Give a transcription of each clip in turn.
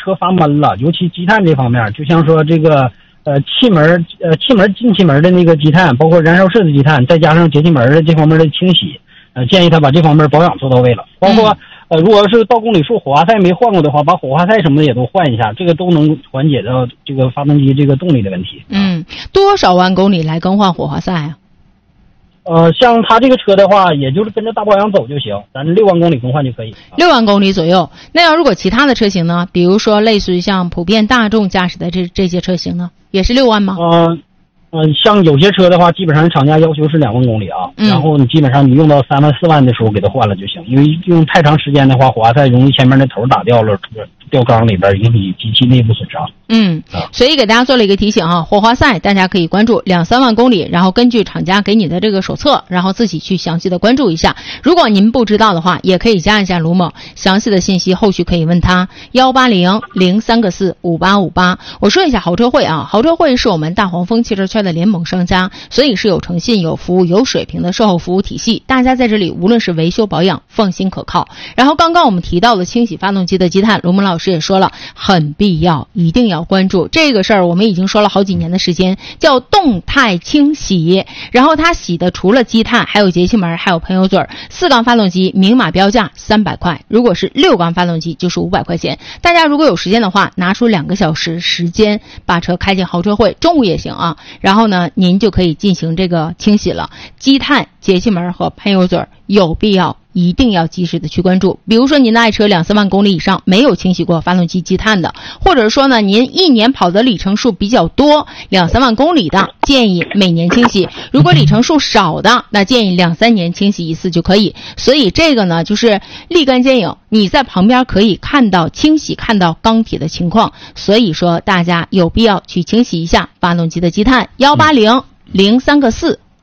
车发闷了，尤其积碳这方面，就像说这个气门进气门的那个积碳，包括燃烧室的积碳，再加上节气门的这方面的清洗，建议他把这方面保养做到位了。包括如果是到公里数火花塞没换过的话，把火花塞什么的也都换一下，这个都能缓解到这个发动机这个动力的问题。 多少万公里来更换火花塞啊？ 像他这个车的话，也就是跟着大保养走就行，咱6万公里更换就可以。 6万公里左右。那要如果其他的车型呢？比如说类似于像普遍大众驾驶的这些车型呢，也是6万吗？ 像有些车的话，基本上厂家要求是2万公里啊，然后你基本上你用到3万4万的时候给它换了就行，因为用太长时间的话，火花塞容易前面的头打掉了，掉缸里边，引起机器内部损伤。 所以给大家做了一个提醒啊，火花塞大家可以关注2、3万公里，然后根据厂家给你的这个手册，然后自己去详细的关注一下。如果您不知道的话，也可以加一下卢某，详细的信息后续可以问他18003个45858。我说一下豪车会啊，豪车会是我们大黄蜂汽车圈的联盟商家，所以是有诚信、有服务、有水平的售后服务体系，大家在这里无论是维修保养放心可靠。然后刚刚我们提到的清洗发动机的积碳，卢某老师也说了，很必要，一定要关注这个事儿。我们已经说了好几年的时间，叫动态清洗。然后它洗的除了积碳，还有节气门，还有喷油嘴。4缸发动机明码标价300块，如果是6缸发动机就是500块钱。大家如果有时间的话，拿出2个小时时间，把车开进豪车会，中午也行啊。然后呢，您就可以进行这个清洗了。积碳、节气门和喷油嘴有必要一定要及时的去关注。比如说您的爱车2、3万公里以上没有清洗过发动机积碳的，或者说呢您1年跑的里程数比较多，2、3万公里的建议每年清洗，如果里程数少的，那建议2、3年清洗一次就可以。所以这个呢就是立竿见影，你在旁边可以看到清洗，看到钢铁的情况，所以说大家有必要去清洗一下发动机的积碳。18003个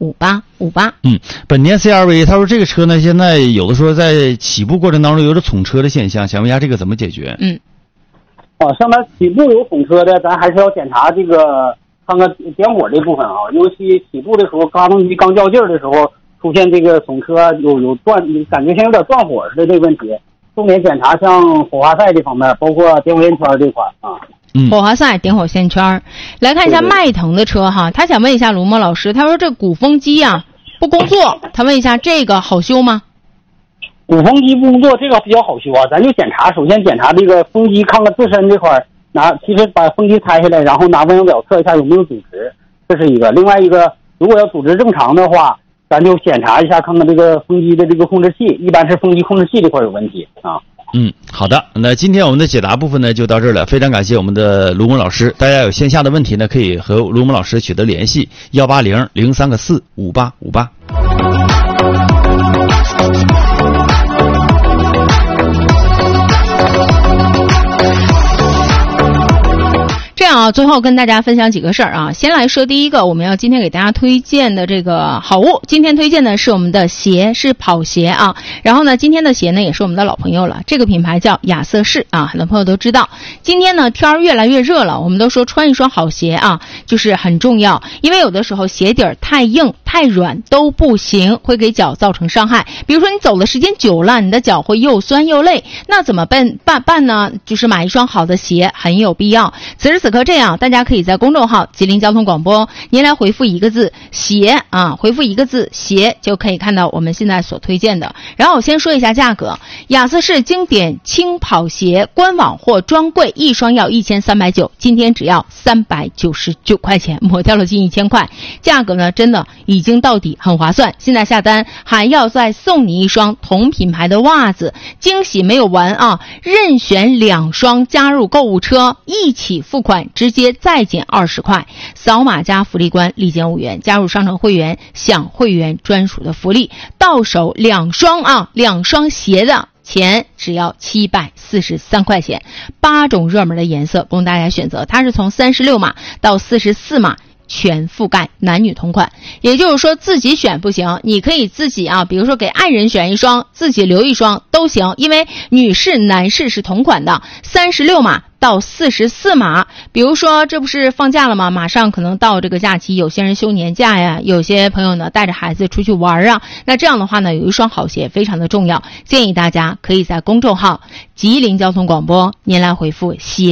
45858。 本田 CR-V 他说这个车呢，现在有的说在起步过程当中有着捅车的现象，想问一下这个怎么解决？ 像它起步有捅车的，咱还是要检查这个看看点火这部分啊，尤其起步的时候，发动机刚较劲儿的时候出现这个捅车，有断，感觉像有点断火似的这个问题，重点检查像火花塞这方面，包括点火线圈这块啊。 火花塞、点火线圈。来看一下迈腾的车哈，他想问一下卢某老师，他说这鼓风机啊不工作，他问一下这个好修吗？ 鼓风机不工作这个比较好修啊，咱就检查，首先检查这个风机，看看自身这块其实把风机拆下来，然后拿温阳表测一下有没有阻值，这是一个。另外一个，如果要阻值正常的话，咱就检查一下，看看这个风机的这个控制器，一般是风机控制器这块有问题啊。 好的，那今天我们的解答部分呢就到这儿了，非常感谢我们的卢某老师。大家有线下的问题呢，可以和卢某老师取得联系，18003个45858。 这样啊，最后跟大家分享几个事儿啊。先来说第一个，我们要今天给大家推荐的这个好物，今天推荐的是我们的鞋，是跑鞋啊。然后呢，今天的鞋呢也是我们的老朋友了，这个品牌叫亚瑟士啊，很多朋友都知道。今天呢天儿越来越热了，我们都说穿一双好鞋啊就是很重要，因为有的时候鞋底儿太硬太软都不行，会给脚造成伤害。比如说你走的时间久了，你的脚会又酸又累，那怎么办呢？就是买一双好的鞋很有必要。此时此刻这样，大家可以在公众号吉林交通广播，您来回复一个字鞋啊，回复一个字鞋就可以看到我们现在所推荐的。然后我先说一下价格，亚瑟士经典轻跑鞋官网或专柜一双要1390，今天只要399块钱，抹掉了近1000块，价格呢真的已经到底，很划算。现在下单还要再送你一双同品牌的袜子，惊喜没有完啊！任选2双加入购物车，一起付款直接再减20块，扫码加福利关立减5元，加入商城会员享会员专属的福利，到手2双鞋的钱只要743块钱，8种热门的颜色供大家选择，它是从36码到44码全覆盖，男女同款。也就是说自己选不行，你可以自己比如说给爱人选一双，自己留一双都行，因为女士男士是同款的，36码到44码。比如说这不是放假了吗？马上可能到这个假期，有些人休年假呀，有些朋友呢带着孩子出去玩啊，那这样的话呢，有一双好鞋非常的重要，建议大家可以在公众号吉林交通广播，您来回复鞋